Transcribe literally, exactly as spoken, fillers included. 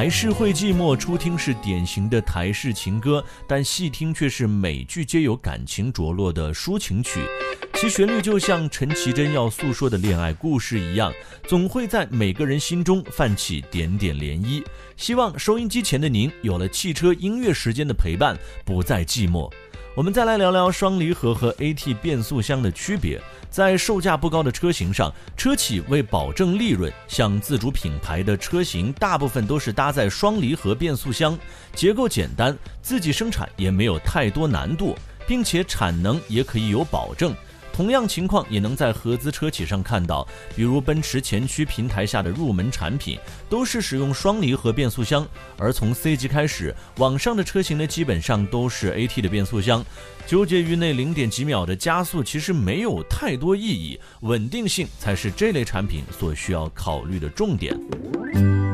还是会寂寞初听是典型的台式情歌，但细听却是每句皆有感情着落的抒情曲，其旋律就像陈绮贞要诉说的恋爱故事一样，总会在每个人心中泛起点点涟漪。希望收音机前的您有了汽车音乐时间的陪伴，不再寂寞。我们再来聊聊双离合和 A T 变速箱的区别。在售价不高的车型上，车企为保证利润，像自主品牌的车型大部分都是搭载双离合变速箱，结构简单，自己生产也没有太多难度，并且产能也可以有保证。同样情况也能在合资车企上看到，比如奔驰前驱平台下的入门产品都是使用双离合变速箱，而从 C 级开始往上的车型呢，基本上都是 A T 的变速箱。纠结于那零点几秒的加速其实没有太多意义，稳定性才是这类产品所需要考虑的重点。